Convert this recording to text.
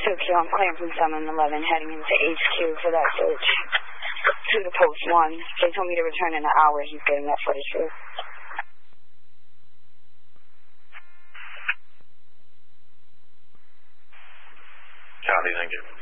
Tokyo, I'm clearing from 7-Eleven, heading into HQ for that search. To the post 1. They told me to return in an hour. He's getting that footage too. Copy, thank you.